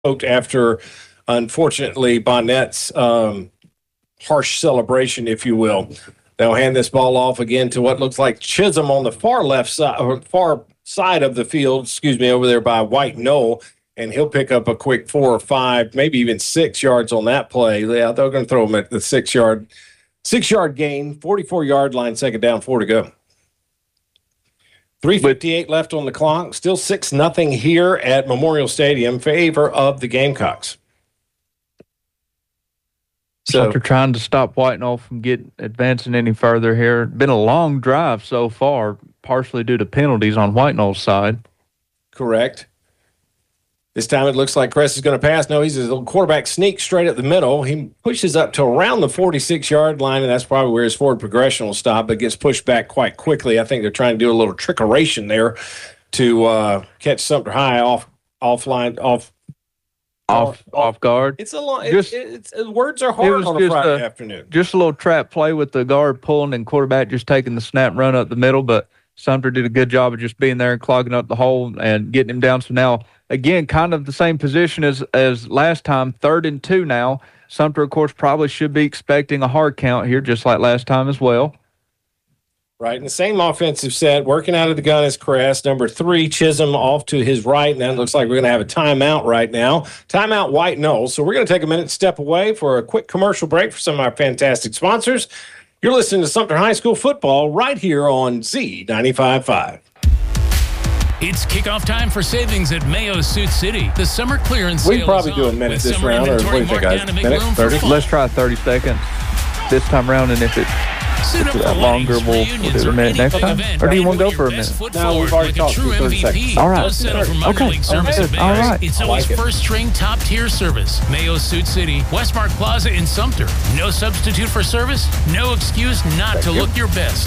after, unfortunately, Bonnet's harsh celebration, if you will. They'll hand this ball off again to what looks like Chisholm on the far left side, or far side of the field, over there by White Knoll, and he'll pick up a quick 4 or 5, maybe even 6 yards on that play. Yeah, they're going to throw him at the 6-yard gain, 44-yard line, second down, 4 to go. 3:58 left on the clock. Still 6-0 here at Memorial Stadium, favor of the Gamecocks. So they're trying to stop White Knoll from advancing any further here. Been a long drive so far, partially due to penalties on White Knoll's side. Correct. This time it looks like Cress is going to pass. No, he's a little quarterback sneak straight up the middle. He pushes up to around the 46-yard line, and that's probably where his forward progression will stop, but gets pushed back quite quickly. I think they're trying to do a little trickeration there to catch Sumter High off guard. It's a long. Words are hard on a Friday afternoon. Just a little trap play with the guard pulling and quarterback just taking the snap, run up the middle, but Sumter did a good job of just being there and clogging up the hole and getting him down. So now, again, kind of the same position as last time, 3rd and 2 now. Sumter, of course, probably should be expecting a hard count here, just like last time as well. Right, and the same offensive set, working out of the gun is Cress. Number 3, Chisholm off to his right, and then it looks like we're going to have a timeout right now. Timeout White Knoll. So we're going to take a minute to step away for a quick commercial break for some of our fantastic sponsors. You're listening to Sumter High School football right here on Z95.5. It's kickoff time for savings at Mayo Suit City. The summer clearance sale we probably do a minute this round, or what do you think, guys? Minute, 30? Let's try 30 seconds this time round, and if it's longer, we'll do a minute next time. Or do you want to go for a minute? No, we've already talked for 30 seconds. All right. Okay. All right. It's always first-string, top-tier service. Mayo Suit City, Westmark Plaza in Sumter. No substitute for service, no excuse not to look your best.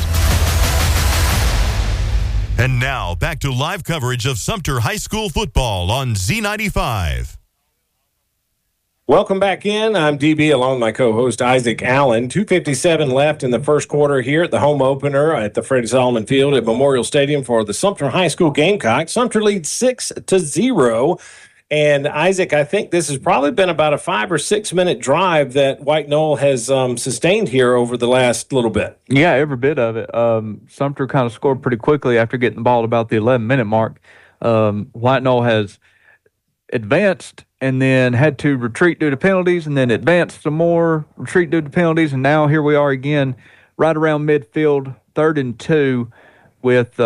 And now, back to live coverage of Sumter High School football on Z95. Welcome back in. I'm DB along with my co-host Isaac Allen. 2:57 left in the first quarter here at the home opener at the Freddie Solomon Field at Memorial Stadium for the Sumter High School Gamecocks. Sumter leads 6-0. And Isaac, I think this has probably been about a 5 or 6 minute drive that White Knoll has sustained here over the last little bit. Yeah, every bit of it. Sumter kind of scored pretty quickly after getting the ball at about the 11-minute mark. White Knoll has advanced and then had to retreat due to penalties, and then advanced some more, retreat due to penalties, and now here we are again right around midfield, 3rd and 2 with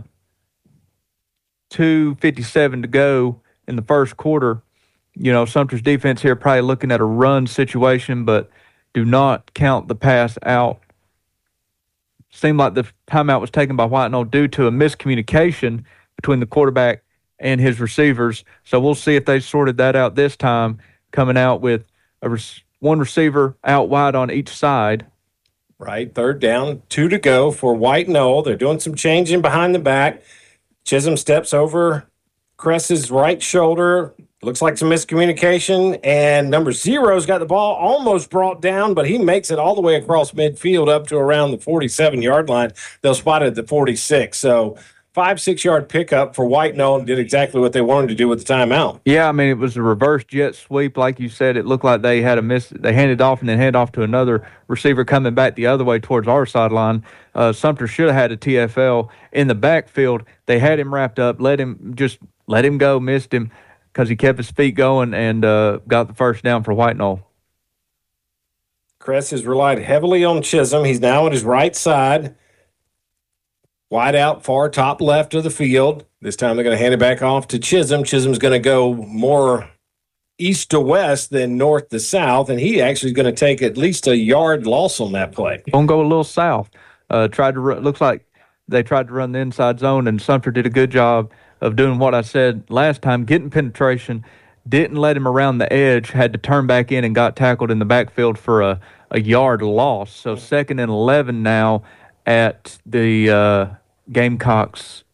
2:57 to go in the first quarter. You know, Sumter's defense here probably looking at a run situation, but do not count the pass out. Seemed like the timeout was taken by White Knoll due to a miscommunication between the quarterback and his receivers. So we'll see if they sorted that out this time, coming out with one receiver out wide on each side. Right, 3rd down, 2 to go for White Knoll. They're doing some changing behind the back. Chisholm steps over Cress's right shoulder. Looks like some miscommunication, and number 0's got the ball almost brought down, but he makes it all the way across midfield up to around the 47-yard line. They'll spot it at the 46. So 5-6 yard pickup for White Knoll, and did exactly what they wanted to do with the timeout. Yeah, I mean, it was a reverse jet sweep. Like you said, it looked like they had a miss. They handed off and then handed off to another receiver coming back the other way towards our sideline. Sumter should have had a TFL in the backfield. They had him wrapped up, let him go, missed him because he kept his feet going and got the first down for White Knoll. Cress has relied heavily on Chisholm. He's now on his right side. Wide out, far top left of the field. This time they're going to hand it back off to Chisholm. Chisholm's going to go more east to west than north to south, and he actually is going to take at least a yard loss on that play. Going to go a little south. Looks like they tried to run the inside zone, and Sumter did a good job of doing what I said last time, getting penetration, didn't let him around the edge, had to turn back in and got tackled in the backfield for a yard loss. So 2nd and 11 now at the Gamecocks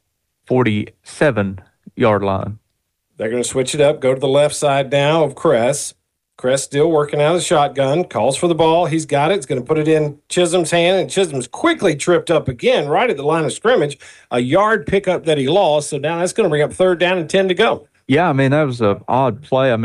47-yard line. They're going to switch it up, go to the left side now of Cress. Cress still working out of the shotgun, calls for the ball. He's got it. He's going to put it in Chisholm's hand, and Chisholm's quickly tripped up again right at the line of scrimmage. A yard pickup that he lost, so now that's going to bring up 3rd down and 10 to go. Yeah, I mean, that was an odd play. I mean,